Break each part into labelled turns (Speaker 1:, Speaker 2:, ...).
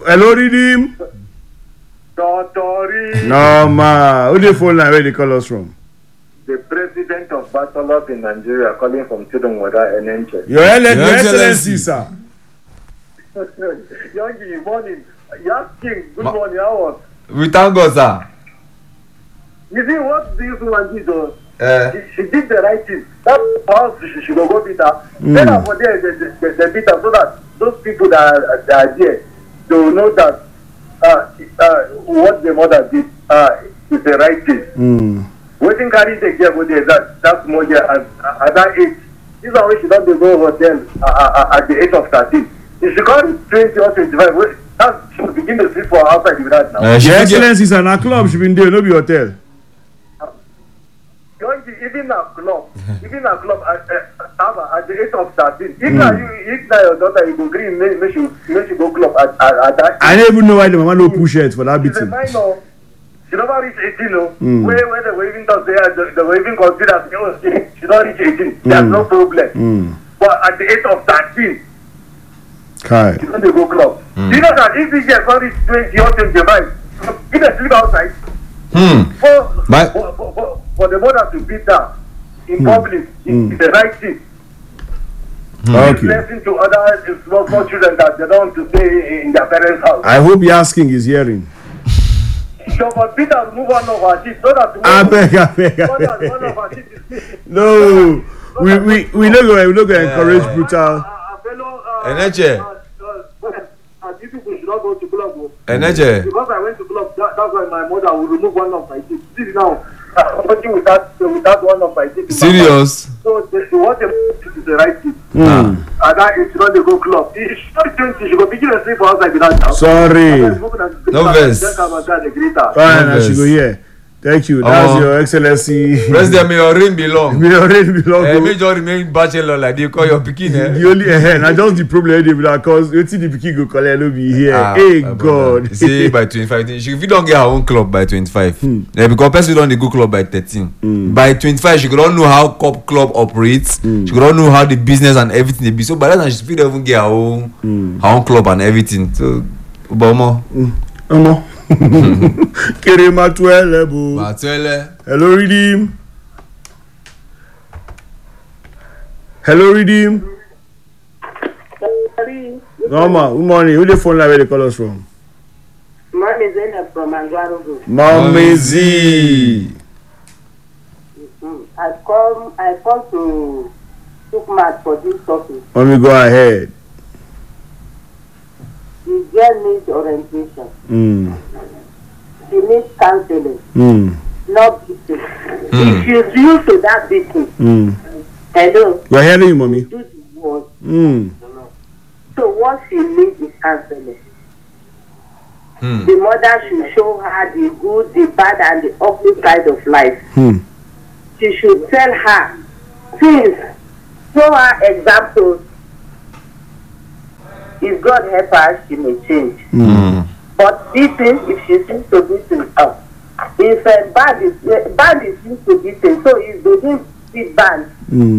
Speaker 1: Hello, Redeem.
Speaker 2: Totori.
Speaker 1: No, ma. Who the phone line? Where they call us from?
Speaker 2: The president of Barcelona in Nigeria calling from Chidonwada Enenche.
Speaker 1: Your Excellency, sir.
Speaker 2: Yogi, morning. Yes, King. Good morning. How was?
Speaker 3: We thank God, sir.
Speaker 2: You see what this one did? She did the right thing. That's how she should go beat her. Then for there, they beat her so that those people that are there, they will know that what the mother did is the right thing. Waiting carry the girl go there, that's more there at that age. This is how she don't go hotel at the age of 13. If she got 20 or 25, she will begin to sleep for outside with that now.
Speaker 1: Your Excellency, sir, na club she been there, no be hotel.
Speaker 2: Even a club at the age of 13. If now your daughter you go green, make she go club at that age.
Speaker 1: I don't even know why the mama no push it for that
Speaker 2: She's a
Speaker 1: beating.
Speaker 2: minor. She never reach 18, no. Where the waving does they were even consider she don't reach 18. There's no problem. But at the age of 13,
Speaker 1: Kai.
Speaker 2: she don't go club. You know that if this girl don't reach 20 or 25, you can sleep outside. For the mother to beat her in public is the right thing. It's lesson to other small children that they don't want to stay in their parents' house.
Speaker 1: I hope Yasking is hearing.
Speaker 2: So for Peter move on of her teeth so that
Speaker 1: I beg.
Speaker 2: one of her teeth is
Speaker 1: No, we not gonna encourage brutal.
Speaker 3: Eneche.
Speaker 2: People should not go to club.
Speaker 3: Eneche.
Speaker 2: Because I went to club, that's why my mother will remove one of my teeth. See now, working without one of my teeth.
Speaker 3: Serious?
Speaker 2: So what is the right thing. And that is not the go club. She should 20, she go begin to sleep outside without now.
Speaker 1: Sorry.
Speaker 3: No verse.
Speaker 1: Fine, she go here. Thank you. That's Your Excellency.
Speaker 3: President, may your reign be long.
Speaker 1: May your reign be long.
Speaker 3: May you remain bachelor like they call your pikin.
Speaker 1: The only na just the problem dey be that cause wetin the pikin go collect no be here. Hey God.
Speaker 3: See by 25, if you don't get her own club by 25, because person don't dey go club by 13. By 25, she go don't know how club operates. She go don't know how the business and everything dey be. So by that time, she fit even get her own club and everything. So, Omo.
Speaker 1: Kerema 12
Speaker 3: Matuele.
Speaker 1: Hello, Redeem. Hello, Redeem. Normal. Good morning. Who the phone line where they call us from?
Speaker 4: Mom is in from Angwarugu.
Speaker 1: Mommy Z.
Speaker 4: I come to took match for this topic.
Speaker 1: Let me go ahead.
Speaker 4: The girl needs orientation. She needs counseling. Not beating. If she's used to that beating, hello.
Speaker 1: We're hearing you, mommy.
Speaker 4: Do the work. So what she needs is counseling. The mother should show her the good, the bad, and the ugly side of life. She should tell her things, show her examples. If God help her, she may change. But beating, if she seems to beating up, if bad is used to beating, so if they didn't beat bad,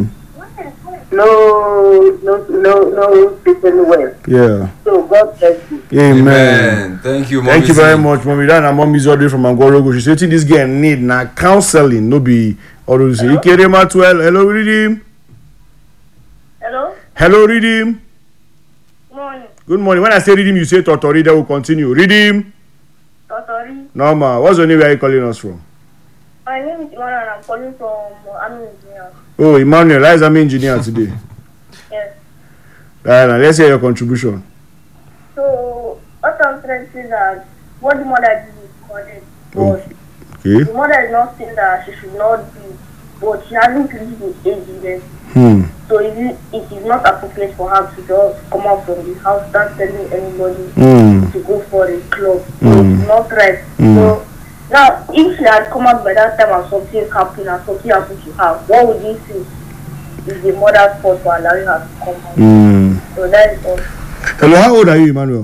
Speaker 4: no beating well.
Speaker 1: Yeah.
Speaker 4: So God bless you.
Speaker 1: Amen.
Speaker 3: Thank you,
Speaker 1: Thank you very much, mommy. That na mommy's order from Angwarugu. She said this girl need na counseling, no be all those. Kerema 12. Hello, Redeem.
Speaker 5: Hello?
Speaker 1: Hello, Redeem.
Speaker 5: Morning.
Speaker 1: Good morning. When I say Redeem, you say Totori. That will continue. Redeem.
Speaker 5: Totori.
Speaker 1: Normal. What's your name? Where are you calling us from?
Speaker 5: My name is Emmanuel and I'm calling from Army Engineer.
Speaker 1: Oh, Emmanuel. Why is Army Engineer today?
Speaker 5: Yes.
Speaker 1: Let's hear your contribution.
Speaker 5: So, what I'm trying to say that what the mother did is correct. But the mother is not saying that she should not do, but she hasn't reached the age yet. So it is not appropriate for her to just come out from the house, start telling anybody to go for a club. So it's not right. So now, if she had come out by that time and something happened to her, what would you say is the mother's fault for allowing her to come out? So that is all.
Speaker 1: Hello, how old are you, Emmanuel?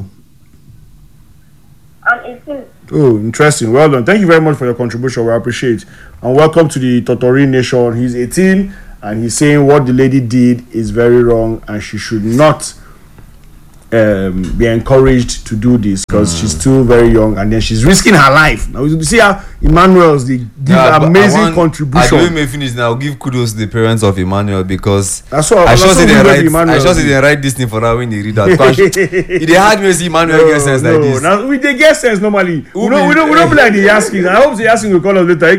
Speaker 5: I'm 18.
Speaker 1: Oh, interesting. Well done. Thank you very much for your contribution. We appreciate. And welcome to the Totori Nation. He's 18 and he's saying what the lady did is very wrong and she should not be encouraged to do this because she's still very young and then she's risking her life. Now you see how Emmanuel's they give amazing contribution.
Speaker 3: I don't may finish now. Give kudos to the parents of Emmanuel because
Speaker 1: that's all.
Speaker 3: I just didn't write this thing for her when they read that. It had me see Emmanuel get sense like this.
Speaker 1: Now we they get sense normally. We don't be like the asking. I hope the asking will call us later.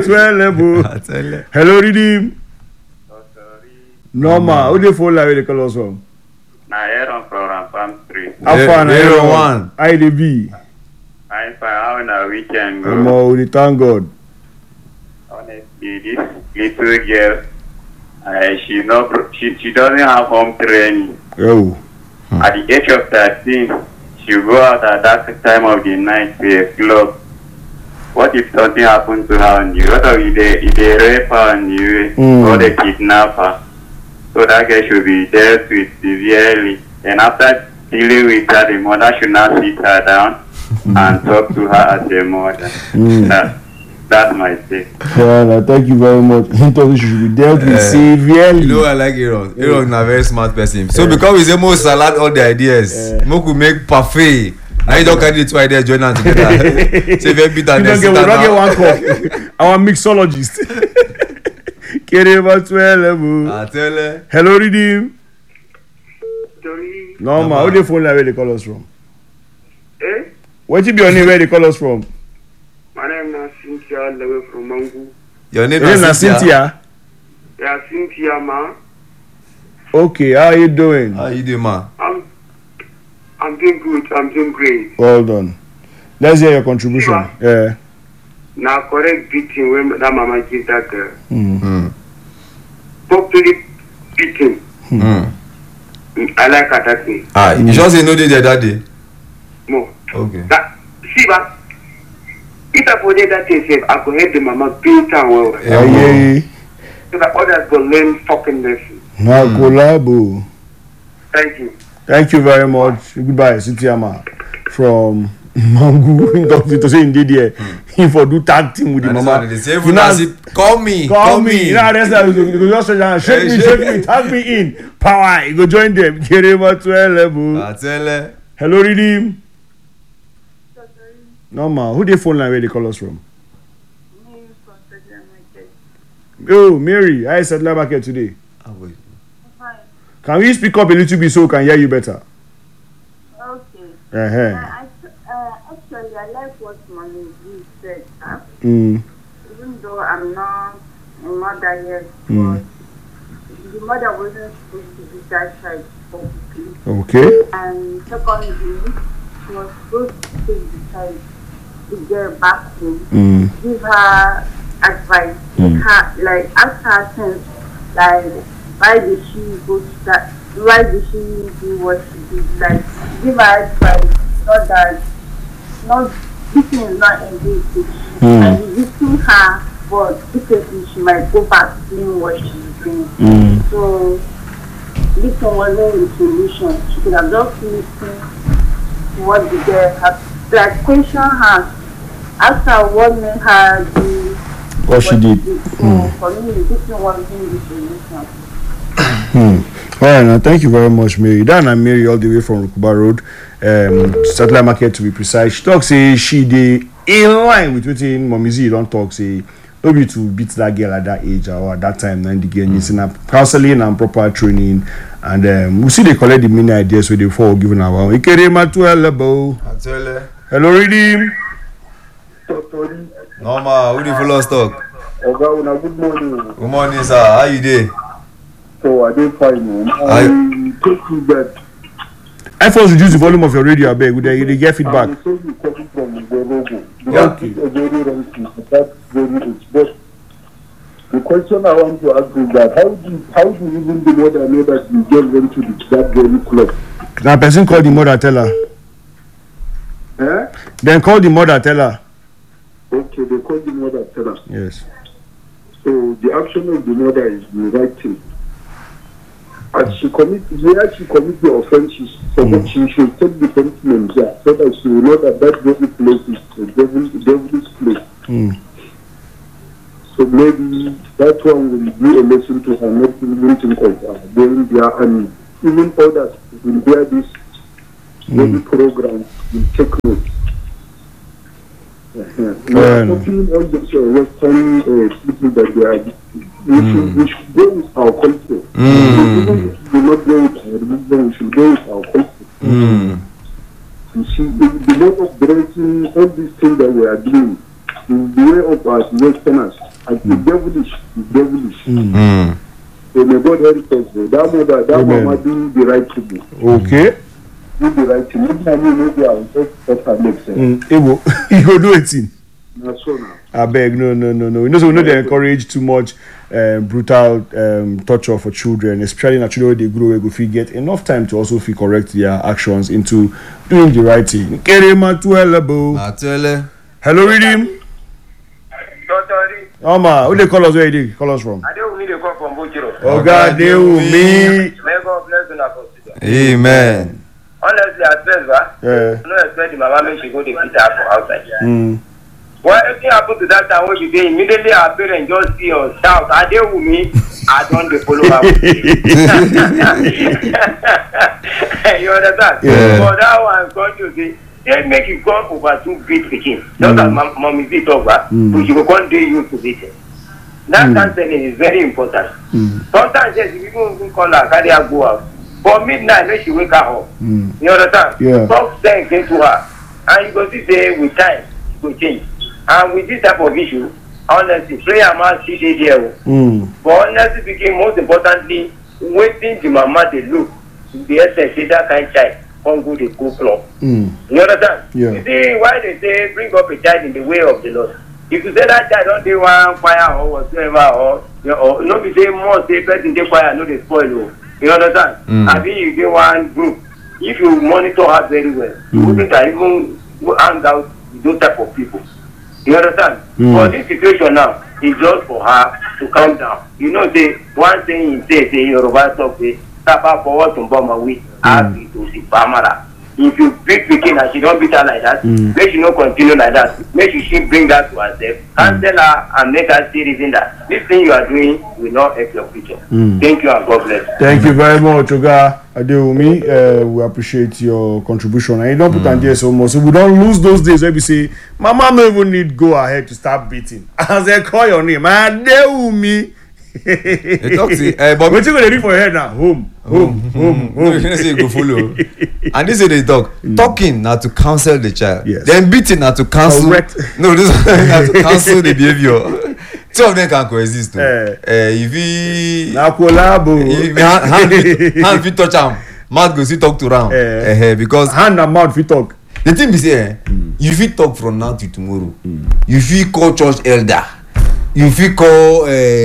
Speaker 1: Hello, Redeem. Normal. Who they phone like they call us from?
Speaker 6: Now Aaron from Palm Street.
Speaker 1: How far now?
Speaker 3: Aaron.
Speaker 1: IDB.
Speaker 6: I'm fine. How in a weekend go?
Speaker 1: We thank God.
Speaker 6: Honestly, this little girl, she doesn't have home training.
Speaker 1: Oh.
Speaker 6: At the age of 13, she go out at that time of the night to a club. What if something happened to her on you? What if they rape her on you or they kidnap her? So that girl should be dealt with severely. And after dealing with her, the mother should not sit her down and talk to her as a mother. That's my take.
Speaker 1: Well, thank you very much. He thought she should be dealt with severely.
Speaker 3: You know I like Aaron. Aaron is a very smart person. So because we say most salad all the ideas, we could make parfait. Now you don't carry the two ideas join them together. Say very bitter.
Speaker 1: We don't get one cup. Our mixologist. Hello, Redeem. Normal. Who the phone line where they call us from? What you be your name where they call us from?
Speaker 2: My name is Cynthia Lewe from Mangu.
Speaker 3: Your name is
Speaker 1: Cynthia?
Speaker 2: Yeah, Cynthia, ma.
Speaker 1: Okay, how are you doing?
Speaker 3: How you doing, ma?
Speaker 2: I'm doing good. I'm doing great.
Speaker 1: Well done. Let's hear your contribution. Yeah.
Speaker 2: Now, correct beating when that mama gives that girl. Properly beating. I like her that thing.
Speaker 3: You just say no day there that day?
Speaker 2: No.
Speaker 3: Okay.
Speaker 2: See, but if I put that thing, I could help the mama beat her well. So that others will learn fucking lesson. Thank you.
Speaker 1: Thank you very much. Goodbye, Cynthia ma from Mangu. To say indeed, yeah. He for do tag team with the mama.
Speaker 3: Call me.
Speaker 1: You know, that's how you go just shake me, tag me in. Power. You go join them. Hello, Redeem. Normal. Who they phone line where they call us from? Oh, Mary. I said Settler Market today. Can we speak up a little bit so we can hear you better?
Speaker 5: Okay. Actually, I like what Mami G said. Even though I'm not a mother yet, but the mother wasn't supposed to be that child publicly.
Speaker 1: Okay.
Speaker 5: And secondly, she was supposed to take the child to get back home, give her advice, ask her things, why did she go to that? Why did she do what she did? Give her advice, not this thing is not engaged. And visiting her, but because she might go back doing what she's doing. So this one wasn't the solution. She could have just listened to what the girl had. Question her, ask her what made her do
Speaker 1: what she did.
Speaker 5: So for me, this one wasn't the solution.
Speaker 1: All right, now thank you very much, Mary. Dan and Mary all the way from Rukuba Road, Settler Market to be precise. She talks say she dey in line with what Mommy Z don't talk say maybe to beat that girl at that age or at that time. Then the girl needs counseling and proper training, and we see they collect the many ideas where they fall giving our. Hello, Redeem.
Speaker 3: Normal. Who do you follow stock?
Speaker 2: Good morning.
Speaker 3: Good morning, sir. How you doing?
Speaker 2: So I didn't find I take you back.
Speaker 1: I first reduce the volume of your radio, I beg. They get feedback.
Speaker 2: I'm coming from the logo.
Speaker 1: Okay.
Speaker 2: But the question I want to ask is that how do even the mother know that the girl went to that very club?
Speaker 1: Now person call the mother, tell her. Then call the mother, tell her.
Speaker 2: Okay, they call the mother, tell her.
Speaker 1: Yes.
Speaker 2: So the action of the mother is the right thing. As she commits the offenses, so that she should take the punishment there, so that she will know that very place is the devil's place. So maybe that one will be a lesson to her, not even think of going there, and even others will bear this when the program will take note. We are talking all the Western people that they are. We should go with our culture. Even if we not go with our religion, we should go with our culture. You see, the way of dressing, all these things that we are doing, is the way of us Westerners. And the devilish. So may God help us. That mama do the right thing.
Speaker 1: Okay.
Speaker 2: Do the right thing. Maybe I will just make sense.
Speaker 1: You go do it.
Speaker 2: That's so now.
Speaker 1: I beg, no. You know, so we know they encourage too much brutal torture for children, especially in children they grow. We go get enough time to also correct their actions into doing the right thing. Hello, Redeem. Oma, who they call us? Where they call us from?
Speaker 7: I don't need a call from Bojiro.
Speaker 1: Oh God, they will me.
Speaker 7: May God bless you now.
Speaker 3: Amen.
Speaker 7: Honestly, I said,
Speaker 1: Yeah.
Speaker 7: I don't expect my mama to go to the for outside. What anything happened to that time when you say immediately our parents just see us shout, I deal with me, I don't follow up. You understand?
Speaker 1: Yeah.
Speaker 7: For that one, God to say, they make you go over two big picking. Just as mommy did over, but you will go do you to it. That counseling is very important. Sometimes yes, you even call her, carry her go out. For midnight, when she wake her up. You understand?
Speaker 1: Yeah.
Speaker 7: Talk sense into her. And you go see say with time, it will change. And with this type of issue, honestly, prayer must see the there. But honestly speaking, most importantly, waiting the mama they look to the essence that kind of child on go the go club. You understand?
Speaker 1: Yeah.
Speaker 7: You see why they say bring up a child in the way of the Lord. If you say that child don't do one fire or whatsoever, or not be say more say person take fire, no they spoil. You understand? I think you get one group. If you monitor her very well, you wouldn't even hang out with those type of people. You understand? For this situation now, it's just for her to calm down. You know, say one thing he say Yoruba talk say, "Tapa forward to bomb away." Happy to see Pamara. If you beat Pikin and she don't beat her like that, make she not continue like that. Make she bring that to herself, cancel her, and make her see reason that this thing you are doing will not help your future. Thank you and God bless.
Speaker 1: Thank you very much, Oga Adewumi. We appreciate your contribution. And you don't put on there so much, so we don't lose those days where we say, Mama no even need go ahead to start beating. As they call your name, Adewumi.
Speaker 3: They talk to but
Speaker 1: what you gonna do for your head now? Home.
Speaker 3: No, you say you go follow. And this is the talk. Talking now to counsel the child.
Speaker 1: Yes.
Speaker 3: Then beating now to counsel.
Speaker 1: Correct.
Speaker 3: No, this now to counsel the behavior. Two of them can coexist. If he
Speaker 1: Now collabo.
Speaker 3: hand fit touch am, mouth go see talk to am. Because
Speaker 1: hand and mouth fit talk.
Speaker 3: the thing be say, you fit talk from now to tomorrow. You fit call church elder. You fit call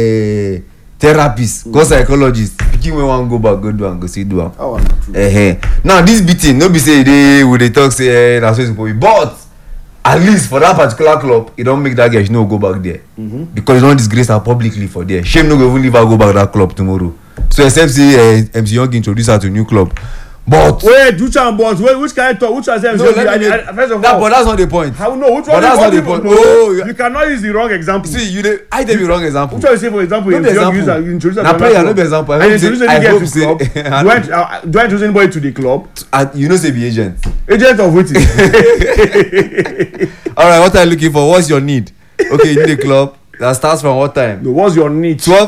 Speaker 3: therapist, call psychologist. Pikin wey wan go back, go do am, go see do am. Now this beating, no be say they would they talk say na so e suppose be, but at least for that particular club, e don make that girl she no go back there because e don disgrace her publicly for there. Shame no go even leave her go back that club tomorrow. So except say MC Young introduce her to a new club. But
Speaker 1: wait, which one boss? Wait, which kind of talk? Which one says?
Speaker 3: No,
Speaker 1: first of all,
Speaker 3: but that's not the point.
Speaker 1: how no? Which one?
Speaker 3: But that's not the point. Oh,
Speaker 1: you cannot use the wrong example.
Speaker 3: see, I tell you wrong example.
Speaker 1: Which one you say for example?
Speaker 3: No be example.
Speaker 1: You introduce
Speaker 3: Na prayer, no be example.
Speaker 1: I introduce any girl to
Speaker 3: say-
Speaker 1: club. Do I introduce anybody to the club?
Speaker 3: You know say be agent.
Speaker 1: Agent of waiting.
Speaker 3: All right, what are you looking for? What's your need? Okay, you need a club that starts from what time?
Speaker 1: No, what's your need?
Speaker 3: 12.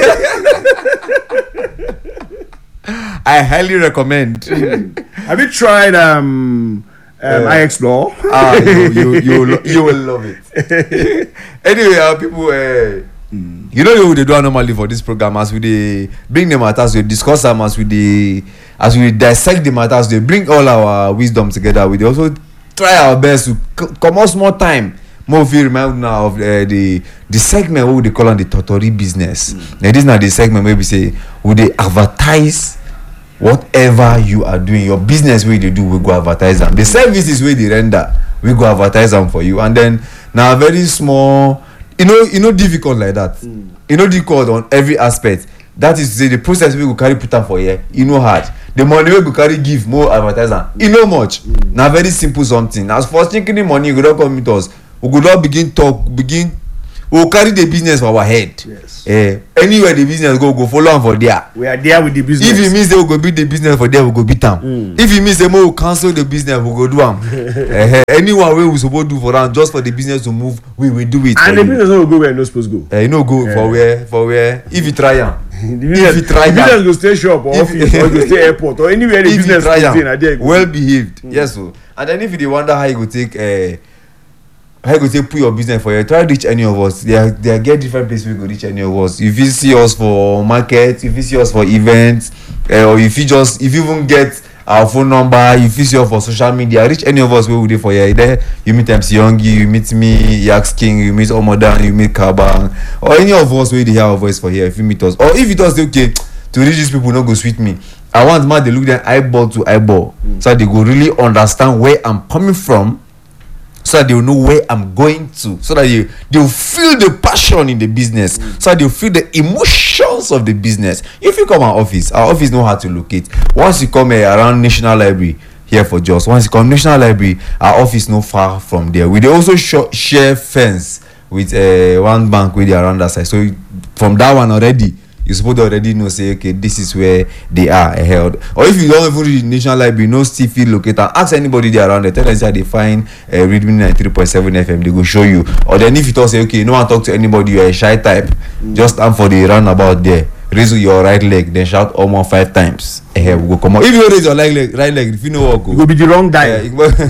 Speaker 3: I highly recommend.
Speaker 1: Have you tried I Explore?
Speaker 3: You will love it. Anyway, people, you know what they do normally for this program, as we dey bring the matters, we discuss them, as we dissect the matters, they bring all our wisdom together. We dey also try our best to come out more time. More if you remember now of the segment what we call on the Totori business. Now this is not the segment where we say we dey advertise whatever you are doing, your business wey you do, we go advertise them. The services wey they render, we go advertise them for you. And then now very small, difficult like that. Difficult on every aspect. That is to say the process we go carry put am for here, hard. The money we go carry give more advertiser, much. Now very simple something. As for thinking the money, you go don come meet us. We go don begin talk, we we'll carry the business for our head.
Speaker 1: Yes.
Speaker 3: Anywhere the business go follow am for there.
Speaker 1: We are there with the business.
Speaker 3: If it means they will go beat the business for there, we go beat am. If it means they will cancel the business, we go do am. Anyone wey we suppose do for am just for the business to move, we will do it.
Speaker 1: And the business no go where no supposed to go.
Speaker 3: You no go for where if you try am.
Speaker 1: The business go stay shop or office or go stay airport or anywhere the business
Speaker 3: try
Speaker 1: is in. There
Speaker 3: well behaved. Yes, so. And then if you dey wonder how you go take put your business for here, try reach any of us. They get different places we go reach any of us. If you see us for market, if you see us for events, or if you even get our phone number, if you see us for social media, reach any of us where we dey for here. There you meet MC Yongi, you meet me, Yax King, you meet Omodan, you meet Kabang, or any of us where they hear our voice for here. If you meet us, or if you just say okay, to reach these people, no go sweet me. I want man they look them eyeball to eyeball, so they go really understand where I'm coming from, so that they will know where I'm going to, so that they'll feel the passion in the business, so that they'll feel the emotions of the business. If you come our office know how to locate. Once you come around National Library here for Jos, once you come National Library, our office no far from there. We also share fence with one bank with around that side. So from that one already, you supposed to already know, say, okay, this is where they are held. Or if you don't even read the National Library, no still feel locator, ask anybody there around there, tell them that they find Readme 93.7 FM, they go show you. Or then if you talk, say, okay, no one talk to anybody, you're a shy type, just stand for the roundabout there, raise your right leg, then shout almost 5 times. We go come on. If you raise your right leg, if you know what go,
Speaker 1: you go be the wrong dial.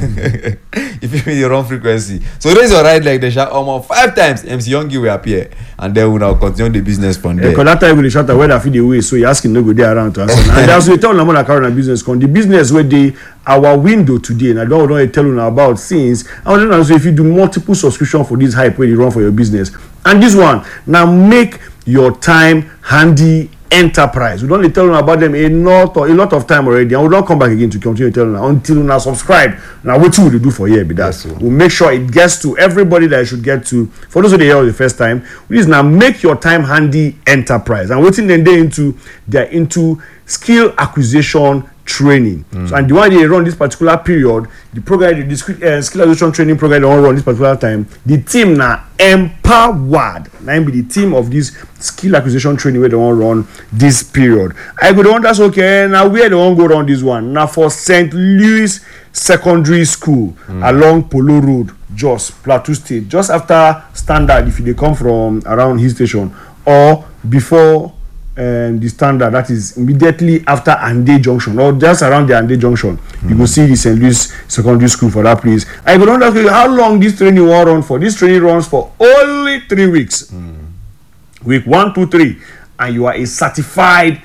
Speaker 3: If you mean the wrong frequency, so raise your right leg, then shout almost 5 times. MC Yongi will appear, and then we now continue the business from there.
Speaker 1: Because that time we shout where I feed the way, so you asking no go there around to answer. And that's we tell them about current business. The business where they our window today, and I don't know tell you about since. I don't know if you do multiple subscription for this hype where you run for your business, and this one now make your time handy enterprise. We don't tell them about them a lot of time already, and we don't come back again to continue telling them until now subscribe. Now what will you do for here? Be that so. We'll make sure it gets to everybody that it should get to. For those who they hear the first time, please now make your time handy enterprise. And waiting then they're into skill acquisition training. So, and the one they run this particular period, the program, the skill acquisition training program they run this particular time, the team now empowered. Now be the team of this skill acquisition training where they want run this period. I go on, that's okay. Now where they want go run this one? Now for St. Louis Secondary School along Polo Road, Jos, Plateau State, just after Standard if they come from around his station, or before the Standard, that is immediately after Ande Junction or just around the Ande Junction. You will see the St. Louis Secondary School for that place. I go on to ask you how long this training will run for. This training runs for only 3 weeks. Week 1, 2, 3, and you are a certified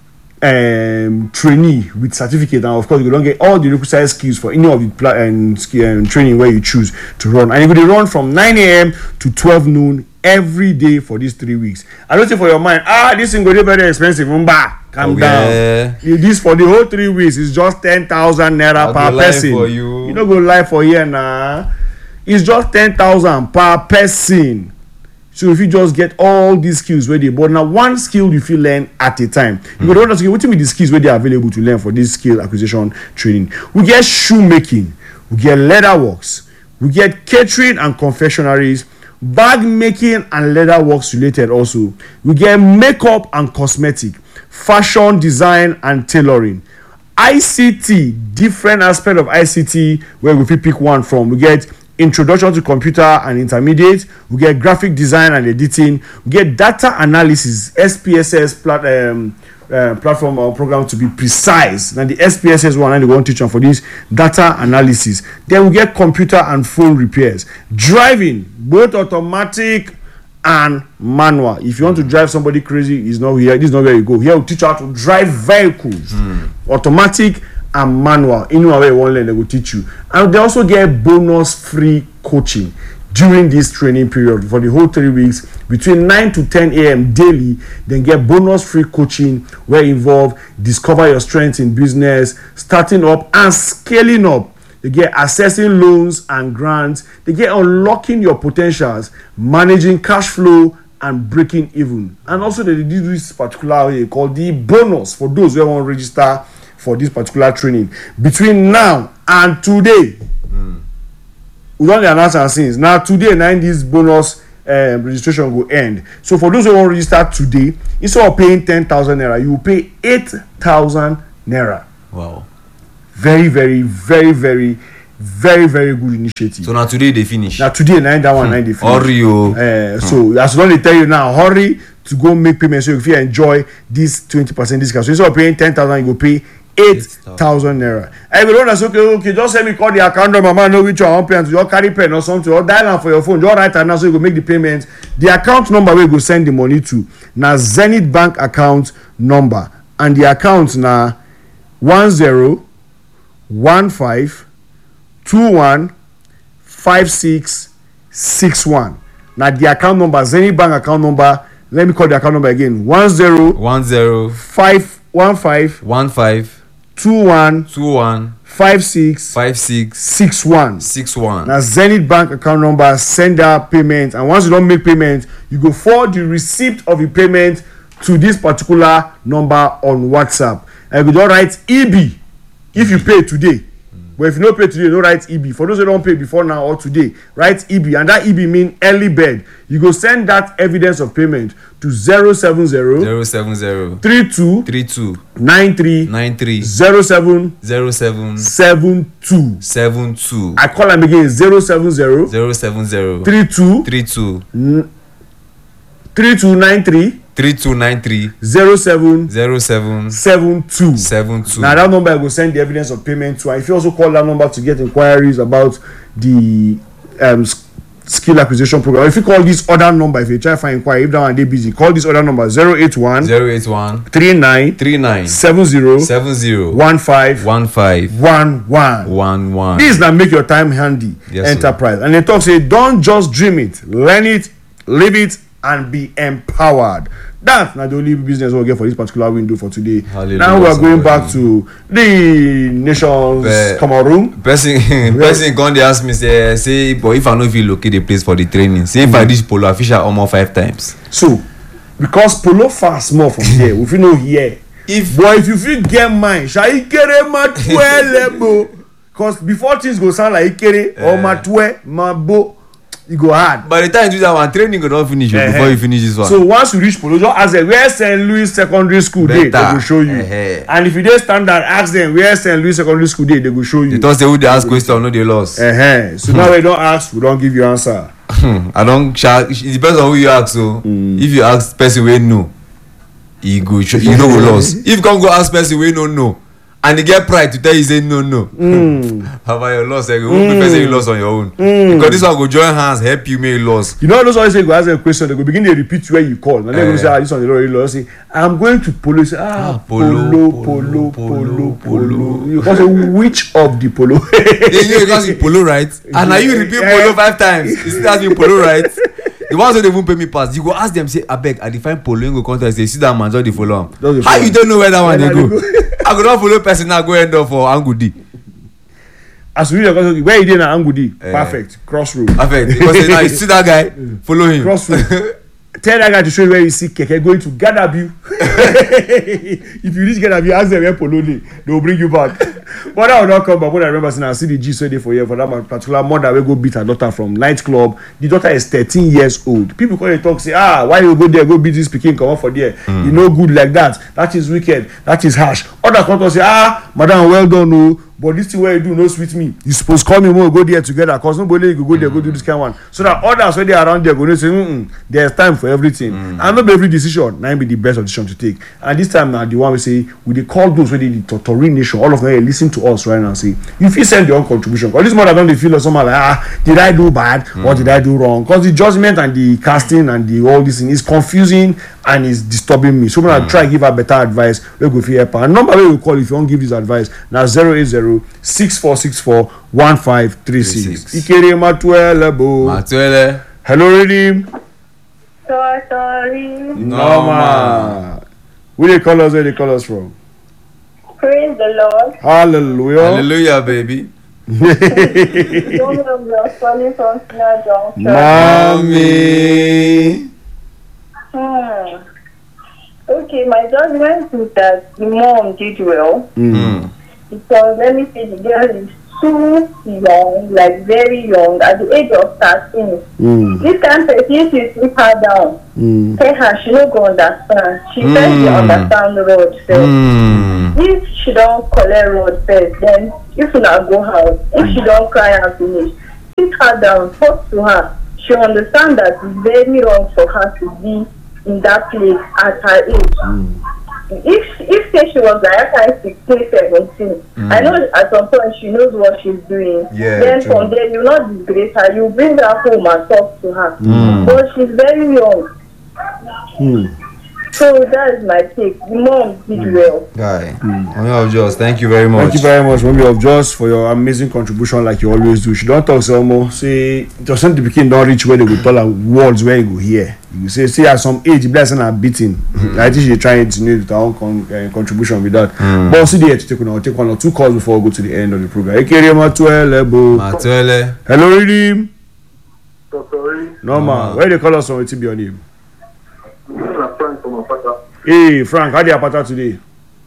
Speaker 1: trainee with certificate, and of course you don't get all the requisite skills for any of the training where you choose to run, and you will run from 9 a.m. to 12 noon every day for these 3 weeks. I don't say for your mind, this thing will be very expensive. Calm down. This for the whole 3 weeks is just 10,000 naira per person. You don't go live for here now. It's just 10,000 per person. So if you just get all these skills where they, but now one skill you feel learn at a time. You go to ask, what be the skills where they are available to learn for this skill acquisition training? We get shoemaking, we get leather works, we get catering and confectionaries, bag making and leather works related also. We get makeup and cosmetic, fashion design and tailoring, ICT, different aspect of ICT where we pick one from. We get introduction to computer and intermediate, we get graphic design and editing, we get data analysis, SPSS platform or program to be precise. Now the SPSS one, and they want to teach them for this data analysis. Then we get computer and phone repairs, driving, both automatic and manual. If you want to drive somebody crazy, it's not here. This is not where you go. Here we teach you how to drive vehicles, automatic and manual. Anywhere where you want to learn, they will teach you. And they also get bonus free coaching during this training period for the whole 3 weeks between 9 to 10 a.m. daily. Then get bonus free coaching where involve discover your strengths in business, starting up and scaling up. They get assessing loans and grants. They get unlocking your potentials, managing cash flow and breaking even. And also they do this particular way called the bonus for those who want to register for this particular training. Between now and today, we don't announce our scenes. Now today, this bonus registration will end. So for those who want to register today, instead of paying 10,000 naira, you will pay 8,000 naira.
Speaker 3: Wow.
Speaker 1: Very, very, very, very, very, very good initiative.
Speaker 3: So now today they finish.
Speaker 1: Now today, 9 they finish.
Speaker 3: Hurry, yo.
Speaker 1: So as long as they tell you now, hurry to go make payments so if you enjoy this 20% discount. So instead of paying 10,000, you go pay 8,000 naira. I will not say okay, just let me call the account number, man, know which one I want pay, and you carry pen or something, or dial am for your phone, just write am now so you go make the payment. The account number we go send the money to na Zenith Bank account number, and the account na 1015215661. Now the account number, Zenith Bank account number. Let me call the account number again. 101521 5661. Now Zenith Bank account number. Send that payment, and once you don't make payment, you go forward the receipt of the payment to this particular number on WhatsApp. And you don't write EB if you pay today. But if you don't pay today, don't write EB. For those who don't pay before now or today, write EB, and that EB means early bird. You go send that evidence of payment to 070 32 93 07 72. I call them again 070 32 93 0772. Now that number I will send the evidence of payment to. And if you also call that number to get inquiries about the skill acquisition program, or if you call this other number, if you try to find inquiry, if that one they busy, call this other number 081 39 70 15 11. This now make your time handy. Yes, enterprise. Sir. And they talk say don't just dream it, learn it, live it, and be empowered. That's not the only business we'll get for this particular window for today. Hallelujah. Now we are going back to the nation's Cameroon.
Speaker 3: Person gone they ask me say but if I know if you locate the place for the training, say if I this polo official almost 5 times.
Speaker 1: So because polo fast more from here, if you know here, if you feel get mine, shall ikere matwe because before things go sound like ikere or matwe mabo. You go hard.
Speaker 3: By the time you do that one, training go not finish before you finish this one.
Speaker 1: So once you reach Polo, just ask them where St. Louis Secondary School dey, they will show you. And if you dey standard, ask them where St. Louis Secondary School dey, they will show you.
Speaker 3: They don't say who they ask question, no they lost.
Speaker 1: So now we don't ask, we don't give you answer.
Speaker 3: I don't shout. It depends on who you ask. So if you ask person wey no, you know go lost. If you come go ask person wey no. And you get pride to tell you say no. How about your loss? You won't prefer say you lost on your own. Because this one go join hands, help you make loss.
Speaker 1: You know those always say go ask them a question, they go begin to repeat where you call. And then go say, this one they already lost. Say, I'm going to Polo. Say, Polo. You can say which of the Polo?
Speaker 3: You can say Polo, right? And now you repeat Polo 5 times. You still ask me Polo, right? The ones that they won't pay me pass, you go ask them, say, I beg, I define Polo, you go contact, say, see that man, just follow him. How you don't know where that one they go? I go not follow person now, go end up for Angudi.
Speaker 1: As we read, where you did na Angudi, perfect, crossroad.
Speaker 3: Perfect, because now you see that guy, follow him.
Speaker 1: Crossroad. Tell that guy to show you where you see Keke going to Gadabu. If you reach Gadabu, ask them where Polo dey, they will bring you back. But that will not come back. What I remember saying, I see the G so dey for here for that particular mother will go beat her daughter from nightclub. The daughter is 13 years old. People call and talk, say, why you go there, go beat this pikin, come up for there. You know good like that. That is wicked. That is harsh. Others come to say, madam, well done, no. But this thing where you do no sweet me. You supposed call me when we go there together, cause nobody go there, go do this kind of one. So that others when they are around there go say, there's time for everything. And not every decision now be the best decision to take. And this time now the one we say we dey call those where they the Totori nation, all of them listen to us right now. Say you feel send your own contribution. Because this mother don't they feel like someone like did I do bad or did I do wrong? Because the judgment and the casting and the all this thing is confusing and is disturbing me. So when I try give her better advice, we go feel help. And number we will call if you want give this advice now 080-6464-1536. Ikere Matwele bo.
Speaker 3: Matwele.
Speaker 1: Hello, Redeem.
Speaker 5: Sorry.
Speaker 1: Normal. Where they call us from?
Speaker 5: Praise the Lord.
Speaker 1: Hallelujah.
Speaker 3: Hallelujah, baby. Mommy.
Speaker 5: Okay, my judgment is that the mom did well. Because let me say the girl is too young, like very young, at the age of 13. This kind of person, if you sit her down, tell her she no go understand. She says she understand road first. If she don't collect road first, then if you not go house, if she don't cry and finish, sit her down, talk to her. She understand that it's very wrong for her to be in that place at her age. If say she was like 16, 17, I know at some point she knows what she's doing.
Speaker 3: Yeah,
Speaker 5: then
Speaker 3: true.
Speaker 5: from there you not disgrace her, you bring her home and talk to her. But she's very young. So that is my take. The mom did well.
Speaker 3: Guy, Mommy of Joss, thank you very much.
Speaker 1: Thank you very much, Mommy of Joss, for your amazing contribution like you always do. She don't talk so much. Say, just the pikin don't reach where they go tell her words where you go hear. You say at some age, blessing are beating. I think she's trying to need her own contribution with that. But see there to take one or two calls before we go to the end of the program. Ekere
Speaker 3: Matuele.
Speaker 1: Hello, Redeem.
Speaker 2: Sorry.
Speaker 1: Normal. Where they call us from? What's your name?
Speaker 2: I'm Frank from Apata.
Speaker 1: Hey, Frank, how do you Apata today?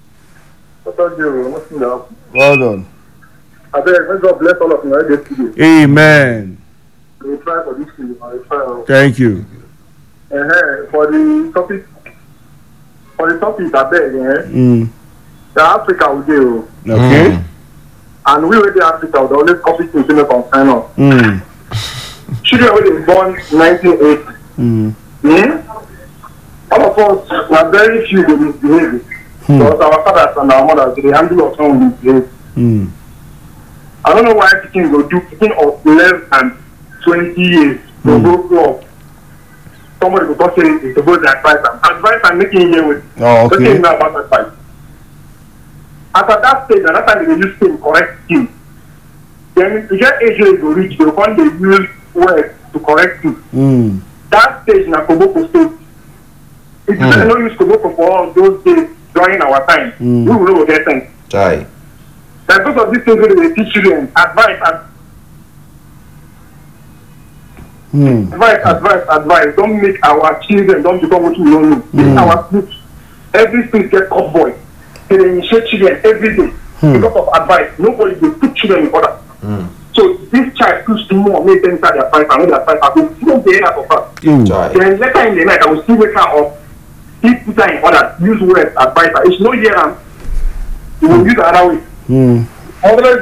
Speaker 1: Well done.
Speaker 2: I beg, may God bless all of you right today.
Speaker 1: Amen.
Speaker 2: We try for this thing.
Speaker 1: Thank you.
Speaker 2: For the topic, I beg, the Africa will do.
Speaker 1: Okay.
Speaker 2: And we with the Africa will always copy things in the concern of. Children were born 1980. All of us are very few who misbehave. Because our fathers and our mothers, they handle us on misbehave. I don't know why people go do picking of less than 20 years to go grow up. Somebody will talk say it's supposed to advise and making here with.
Speaker 1: Oh, okay.
Speaker 2: Talking about advice. After that stage, and that time they use same correct thing. Then to get age where you reach, they want to use words to correct you. That stage in a Koboko state. If you don't use Koboko for all those days during our time, we will know what they're saying.
Speaker 3: Chai.
Speaker 2: That because of these things that they teach children, advice. Advice. Don't make our children don't become what we don't know. Make our youth, everything get up boy. They initiate children every day because of advice. Nobody will put children in order. So this child too small, make them start their advice and when their advice I will still be able to pass. Then later in the night I will still wake her up, keep put her in order, use words, advice. It's no year and you will use another way. Otherwise,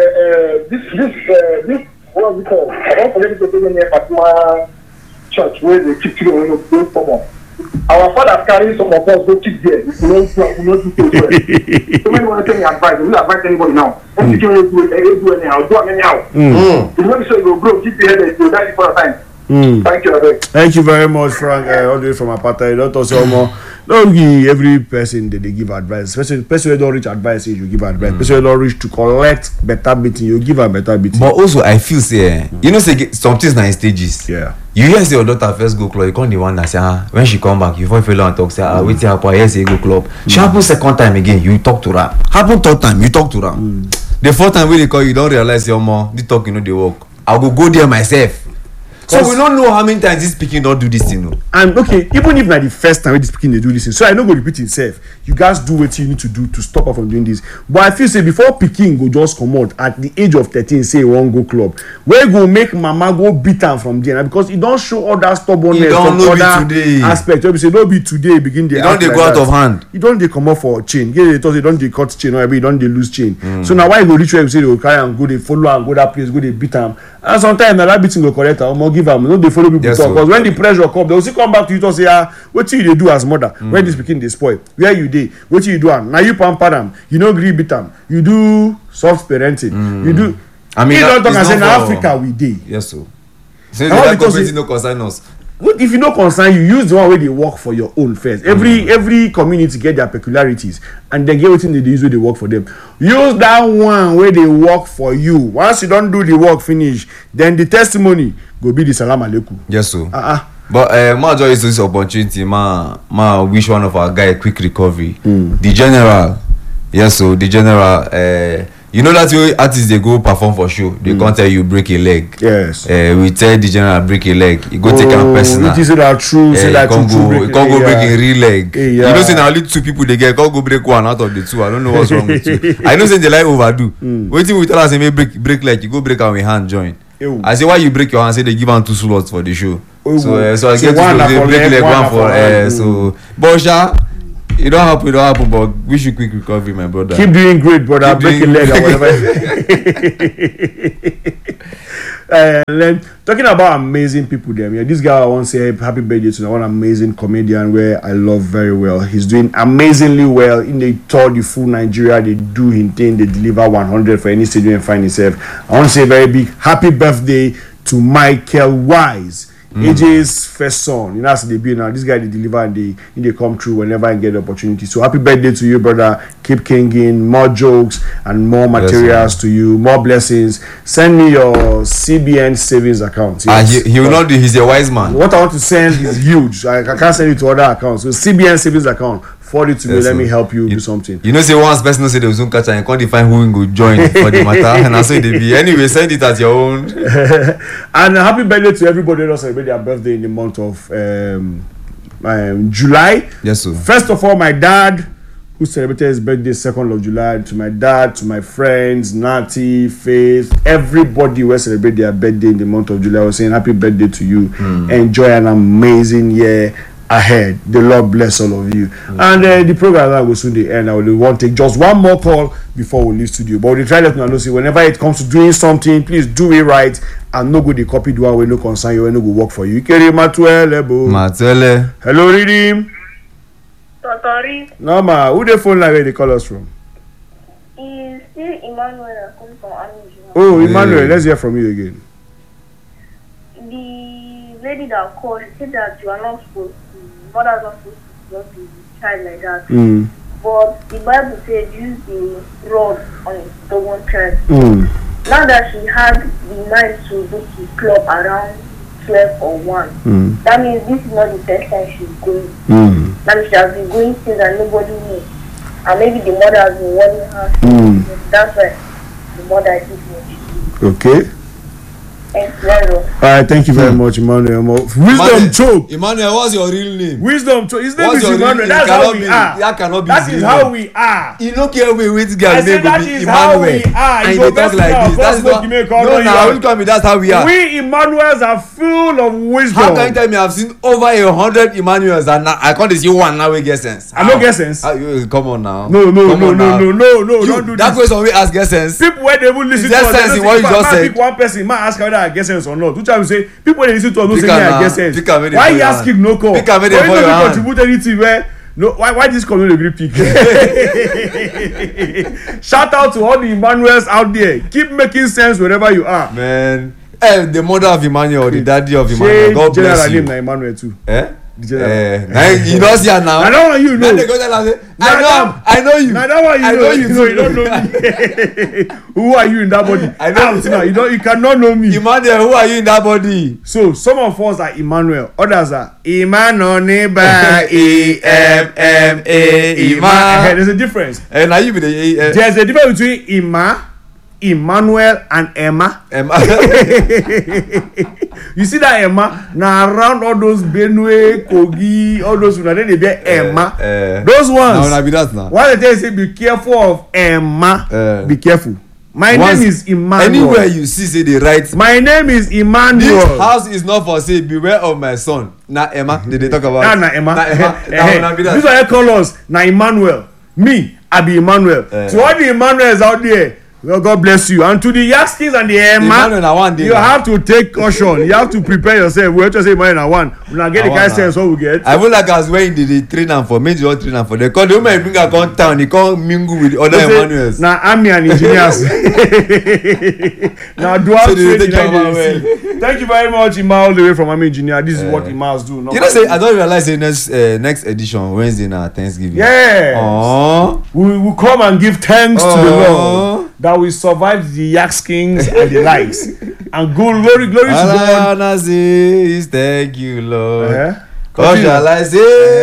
Speaker 2: this what we call, I don't forget to say in a particular church where they keep children when they go for our fathers carry some of us go keep there. We don't do things well. So when you want to tell me advice, you don't advise anybody now. Don't you do anyhow, do anyhow. If you want to say you go grow, keep your head, you'll die for a time. Thank you, Ade.
Speaker 1: Thank you very much, Frank. All the way from Apata. You don't talk so more. Don't give every person that they give advice. Person who don't reach advice, you give advice. Person who don't reach to collect better beating, you give a better beating.
Speaker 3: But also, I feel say, you know, say some things na in stages.
Speaker 1: Yeah.
Speaker 3: You hear say your daughter first go club, you can't the one that say, when she come back, you fall and talk, say, wait till happen, I say go club. She happen second time again, you talk to her. Happen third time, you talk to her. The fourth time when they call you, don't realize your mom, the talk, you know, they work. I will go there myself. So we don't know how many times this speaking don't do this thing. No?
Speaker 1: And okay, even if not the first time this speaking they do this thing, so I don't go repeat itself. You guys do what you need to do to stop her from doing this. But I feel say before Peking go just come out at the age of 13, say one go club, where go make mama go beat her from there because it don't show all that stubbornness from other aspects. You say don't be today begin the.
Speaker 3: You don't they go out of hand.
Speaker 1: You don't they come up for chain. They don't they cut chain or you don't they lose chain. So now why you go reach where you say they will carry and go they follow and go that place go they beat them. And sometimes that beating go correct or give them. No, they follow people talk because when the pressure come, they will still come back to you to say, what you do as mother when this pikin dey spoil, where you dey, what you do am, now you pamper them, you no gree beat them, you do soft parenting, you do. I mean, don't talk and say na Africa we dey.
Speaker 3: Yes, so. So that community no concern us.
Speaker 1: If you no concern you, use the one where they work for your own first. Every community get their peculiarities and then get wetin they use where they work for them. Use that one where they work for you. Once you don't do the work finish, then the testimony go be the salam alaikum.
Speaker 3: Yes, so. But ma just use this opportunity, ma wish one of our guy quick recovery. The general, yes, so the general, You know that way artists they go perform for show. They can't tell you break a leg.
Speaker 1: Yes.
Speaker 3: We tell the general break a leg. You go take a personal.
Speaker 1: It is that true. Say that
Speaker 3: can't
Speaker 1: true.
Speaker 3: go break a real leg.
Speaker 1: Yeah.
Speaker 3: You know, say now only 2 people they get. Can't go break one out of the 2. I don't know what's wrong with you. I know say they like overdo. Waiting we tell us say break leg. You go break our hand join.
Speaker 1: Ew.
Speaker 3: I say why you break your hand? Say they give them 2 slots for the show. So I get
Speaker 1: one
Speaker 3: to
Speaker 1: for
Speaker 3: break
Speaker 1: leg,
Speaker 3: leg one for
Speaker 1: hand.
Speaker 3: so. But it don't happen. But wish you quick recovery, my brother.
Speaker 1: Keep doing great, brother. Break a leg or whatever. Then talking about amazing people there. Yeah, this guy I want to say happy birthday to one amazing comedian where I love very well. He's doing amazingly well. In the tour the full Nigeria, they do his thing, they deliver 100 for any stadium and find himself. I want to say a very big happy birthday to Michael Wise. AJ's first son, you know, as they be now. This guy they deliver and they come through whenever I get the opportunity. So happy birthday to you, brother. Keep kinging, more jokes and more materials to you, more blessings. Send me your CBN savings account. Yes.
Speaker 3: He will not do. He's a wise man.
Speaker 1: What I want to send is huge. I can't send it to other accounts. So CBN savings account. Forward it to me. Let me help you do something.
Speaker 3: You know, say once person say they will soon catch and you can't define who will join for the matter. And I say they be anyway. Send it at your own.
Speaker 1: And happy birthday to everybody who celebrate their birthday in the month of July.
Speaker 3: Yes, sir.
Speaker 1: First of all, my dad, who celebrated his birthday 2nd of July. To my dad, to my friends, Nati, Faith, everybody who celebrate their birthday in the month of July was saying happy birthday to you. Enjoy an amazing year ahead. The Lord bless all of you. And the program that will soon the end. I will want to take just one more call before we leave studio. But we try to let me know, say whenever it comes to doing something, please do it right and no go the copy do one way no concern you when no go work for you. Kere Matuele. Hello, Redeem.
Speaker 5: Totori.
Speaker 1: No ma, who the phone line where they call us from?
Speaker 5: Is still Emmanuel coming from Amijima.
Speaker 1: Oh, Emmanuel, let's hear from you again.
Speaker 5: The lady that called said that you are not supposed to, mothers are supposed to love the child like that. But the Bible said use the rod on the stubborn child. Now that she had the mind to go to club around 12 or 1, that means this is not the first time she's going. That means she has been going things that nobody knows. And maybe the mother has been warning her. That's why the mother is doing.
Speaker 1: Okay. Alright, thank you very much, Emmanuel. Wisdom Choke.
Speaker 3: Emmanuel, what's your real name?
Speaker 1: Wisdom Choke. His name is Emmanuel. That's how we are.
Speaker 3: That cannot be.
Speaker 1: That is how we are.
Speaker 3: You don't care which guy name
Speaker 1: that
Speaker 3: will be
Speaker 1: is how
Speaker 3: Emmanuel.
Speaker 1: we are.
Speaker 3: And you talk like this. That's not. No, I will tell me that's how we are.
Speaker 1: We Emmanuels are full of wisdom.
Speaker 3: How can you tell me I've seen over 100 Emmanuels and I can't see one now we get sense?
Speaker 1: I don't get sense.
Speaker 3: Come on now.
Speaker 1: No. Don't do this.
Speaker 3: That question we ask get sense.
Speaker 1: People where they will listen to us.
Speaker 3: Sense in what you just said.
Speaker 1: Pick one person, might ask whether I get sense or not. Which I will say, people when they listen to us don't say I get sense. Why you asking no call?
Speaker 3: Pick a
Speaker 1: Why you don't contribute anything where? No, why this community agree pick? Shout out to all the Emmanuels out there. Keep making sense wherever you are.
Speaker 3: Man. The mother of Emmanuel, the daddy of Emmanuel. God bless you.
Speaker 1: Name na Emmanuel too.
Speaker 3: You don't see her now.
Speaker 1: I don't want you know.
Speaker 3: They go tell her, I know you.
Speaker 1: Now that one you know. You don't know me. Who are you in that body?
Speaker 3: I know
Speaker 1: you. You cannot know me.
Speaker 3: Emmanuel, who are you in that body?
Speaker 1: So some of us are Emmanuel, others are Emmanuel. There's a difference.
Speaker 3: And now you be the.
Speaker 1: There's a difference between Emmanuel and Emma. You see that Emma? Now around all those Benue, Kogi, all those then they be Emma. Those ones.
Speaker 3: Now be that now.
Speaker 1: Why they say be careful of Emma? Be careful. My name is Emmanuel.
Speaker 3: Anywhere you see say they write.
Speaker 1: My name is Emmanuel.
Speaker 3: This house is not for say beware of my son. Now Emma, did they talk about?
Speaker 1: Nah, Emma.
Speaker 3: Now be that.
Speaker 1: This is why they call us. Now Emmanuel. Me, I be Emmanuel. To all the Emmanuels out there. Well, God bless you. And to the Yaskins and the Emma, you have to take caution. You have to prepare yourself. We have to say, Emmanuel, one. We now get the guy sense what we get.
Speaker 3: I feel like I was wearing the trainer for major trainer for the because the woman bring her come town, he can't mingle with the other Emmanuels.
Speaker 1: Now army and engineers. Now dual training. Thank you very much, Ima, all the way from Army Engineer. This is what Imas do.
Speaker 3: You know, say I don't realize the next edition Wednesday now Thanksgiving.
Speaker 1: Yeah. We will come and give thanks to the Lord that we survived the Yaskins and the likes. And glory to God.
Speaker 3: All I wanna say is thank you, Lord. Cause shall I say